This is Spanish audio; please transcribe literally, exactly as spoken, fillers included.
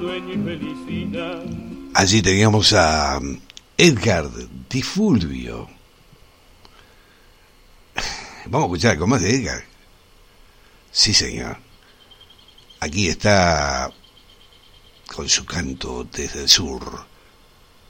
Allí teníamos a Edgar Di Fulvio. Vamos a escuchar algo más de Edgar. Sí, señor. Aquí está con su canto desde el sur.